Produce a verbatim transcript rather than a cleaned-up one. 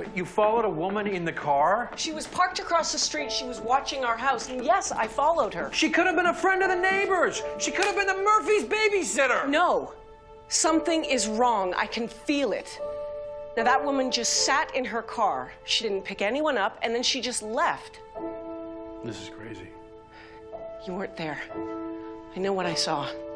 But you followed a woman in the car? She was parked across the street. She was watching our house. And yes, I followed her. She could have been a friend of the neighbors. She could have been the Murphys' babysitter. No. Something is wrong. I can feel it. Now, that woman just sat in her car. She didn't pick anyone up, and then she just left. This is crazy. You weren't there. I know what I saw.